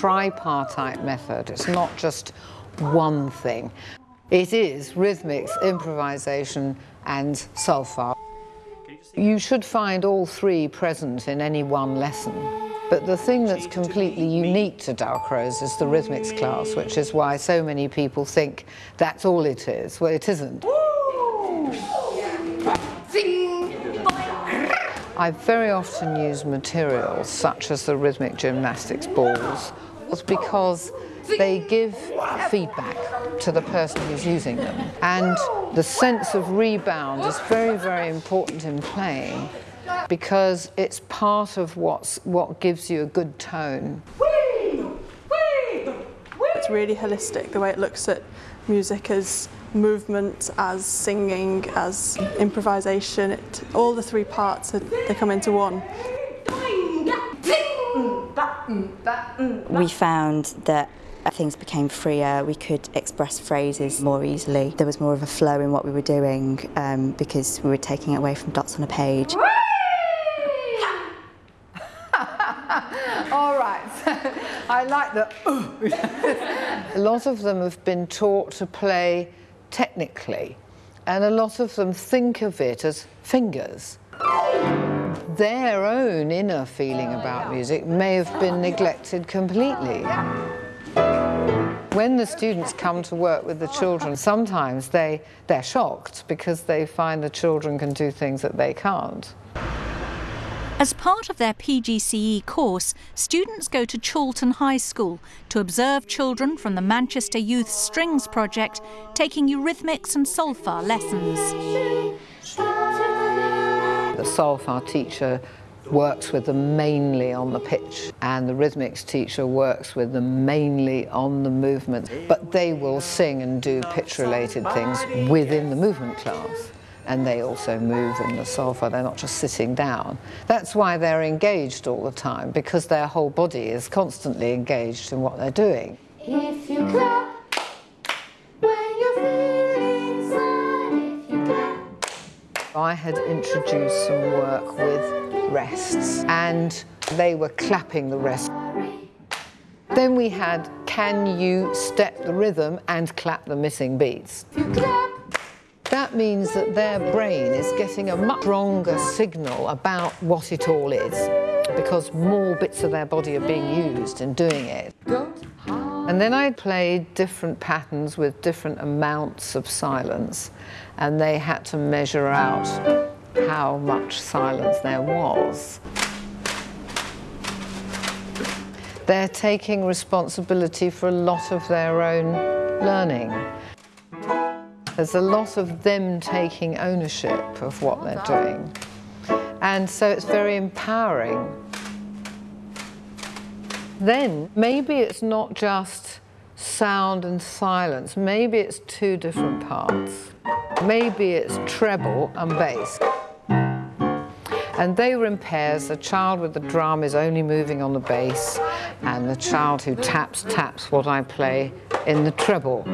tripartite method. It's not just one thing. It is rhythmics, improvisation and solfa. You should find all three present in any one lesson. But the thing that's completely unique to Dalcroze is the rhythmics class, which is why so many people think that's all it is. Well, it isn't. I very often use materials such as the rhythmic gymnastics balls. It's because they give feedback to the person who's using them. And the sense of rebound is very, very important in playing because it's part of what gives you a good tone. It's really holistic, the way it looks at music as movement, as singing, as improvisation. All the three parts, they come into one. We found that things became freer, we could express phrases more easily. There was more of a flow in what we were doing because we were taking it away from dots on a page. All right, I like the A lot of them have been taught to play technically, and a lot of them think of it as fingers. Their own inner feeling about music may have been neglected completely. When the students come to work with the children, sometimes they're shocked because they find the children can do things that they can't. As part of their PGCE course, students go to Chorlton High School to observe children from the Manchester Youth Strings Project taking eurythmics and solfa lessons. The solfa teacher works with them mainly on the pitch, and the rhythmics teacher works with them mainly on the movement. But they will sing and do pitch-related things within the movement class. And they also move in the solfa, they're not just sitting down. That's why they're engaged all the time, because their whole body is constantly engaged in what they're doing. If you clap when you're feeling sad, if you clap. I had introduced some work with rests, and they were clapping the rest. Then we had, can you step the rhythm and clap the missing beats? If you clap. That means that their brain is getting a much stronger signal about what it all is, because more bits of their body are being used in doing it. And then I played different patterns with different amounts of silence, and they had to measure out how much silence there was. They're taking responsibility for a lot of their own learning. There's a lot of them taking ownership of what they're doing. And so it's very empowering. Then maybe it's not just sound and silence, maybe it's two different parts. Maybe it's treble and bass. And they were in pairs. The child with the drum is only moving on the bass, and the child who taps what I play in the treble.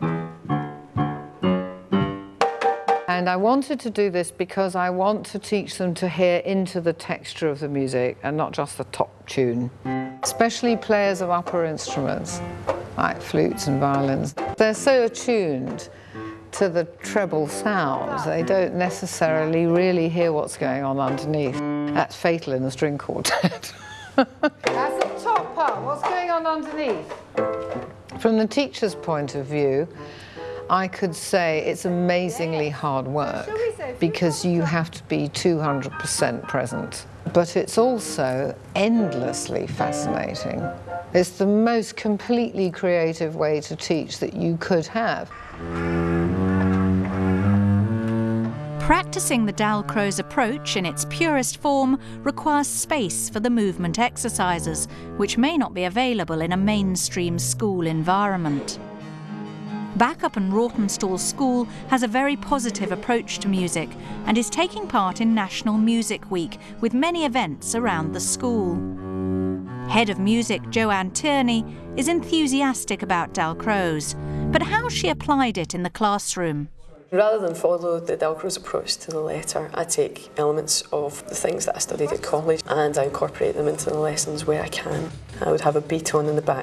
And I wanted to do this because I want to teach them to hear into the texture of the music and not just the top tune. Especially players of upper instruments, like flutes and violins. They're so attuned to the treble sounds, they don't necessarily really hear what's going on underneath. That's fatal in the string quartet. That's the top part, what's going on underneath? From the teacher's point of view, I could say it's amazingly hard work because you have to be 200% present. But it's also endlessly fascinating. It's the most completely creative way to teach that you could have. Practicing the Dalcroze approach in its purest form requires space for the movement exercises, which may not be available in a mainstream school environment. Backup and Rawtenstall School has a very positive approach to music and is taking part in National Music Week with many events around the school. Head of Music Joanne Tierney is enthusiastic about Dalcroze, but how she applied it in the classroom. Rather than follow the Dalcroze approach to the letter, I take elements of the things that I studied at college and I incorporate them into the lessons where I can. I would have a beat on in the background.